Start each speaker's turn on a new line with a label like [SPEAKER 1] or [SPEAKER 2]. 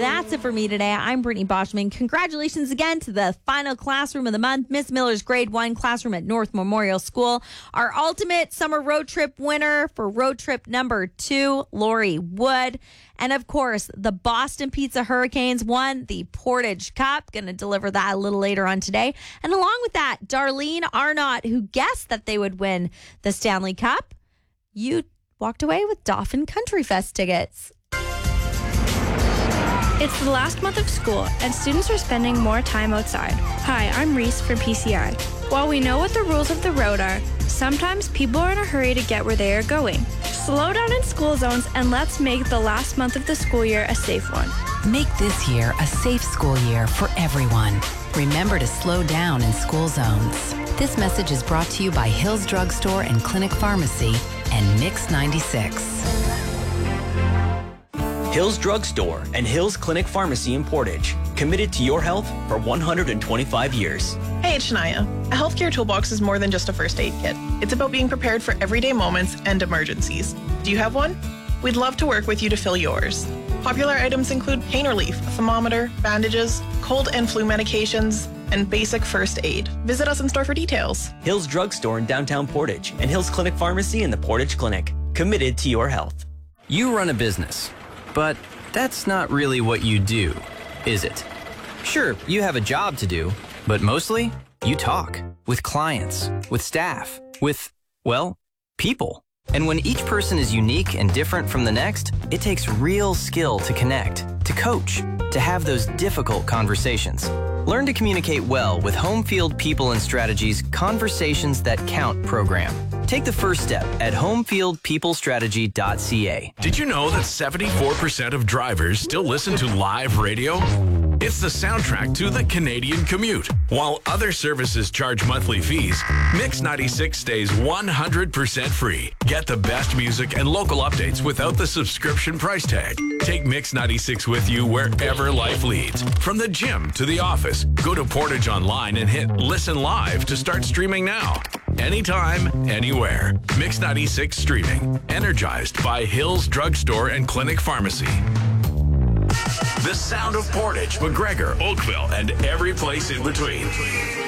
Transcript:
[SPEAKER 1] that's it for me today. I'm Brittany Boschman. Congratulations again to the final classroom of the month, Miss Miller's Grade 1 classroom at North Memorial School. Our ultimate summer road trip winner for road trip number 2, Lori Wood. And of course, the Boston Pizza Hurricanes won the Portage Cup. Going to deliver that a little later on today. And along with that, Darlene Arnott, who guessed that they would win the Stanley Cup. You walked away with Dauphin Country Fest tickets.
[SPEAKER 2] It's the last month of school, and students are spending more time outside. Hi, I'm Reese from PCI. While we know what the rules of the road are, sometimes people are in a hurry to get where they are going. Slow down in school zones, and let's make the last month of the school year a safe one.
[SPEAKER 3] Make this year a safe school year for everyone. Remember to slow down in school zones. This message is brought to you by Hills Drug Store and Clinic Pharmacy and Mix 96.
[SPEAKER 4] Hills Drug Store and Hills Clinic Pharmacy in Portage. Committed to your health for 125 years.
[SPEAKER 5] Hey, it's Shania. A healthcare toolbox is more than just a first aid kit. It's about being prepared for everyday moments and emergencies. Do you have one? We'd love to work with you to fill yours. Popular items include pain relief, a thermometer, bandages, cold and flu medications, and basic first aid. Visit us in store for details.
[SPEAKER 4] Hills Drug Store in downtown Portage and Hills Clinic Pharmacy in the Portage Clinic. Committed to your health.
[SPEAKER 6] You run a business, but that's not really what you do, is it? Sure, you have a job to do, but mostly you talk with clients, with staff, with, well, people. And when each person is unique and different from the next, it takes real skill to connect, to coach, to have those difficult conversations. Learn to communicate well with Homefield People and Strategies Conversations That Count program. Take the first step at homefieldpeoplestrategy.ca.
[SPEAKER 7] Did you know that 74% of drivers still listen to live radio? It's the soundtrack to the Canadian commute. While other services charge monthly fees, Mix 96 stays 100% free. Get the best music and local updates without the subscription price tag. Take Mix 96 with you wherever life leads. From the gym to the office, go to Portage Online and hit Listen Live to start streaming now. Anytime, anywhere. Mix 96 streaming. Energized by Hills Drug Store and Clinic Pharmacy. The sound of Portage, McGregor, Oakville, and every place in between.